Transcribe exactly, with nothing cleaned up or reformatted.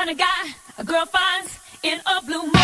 kind of guy a girl finds in a blue moon.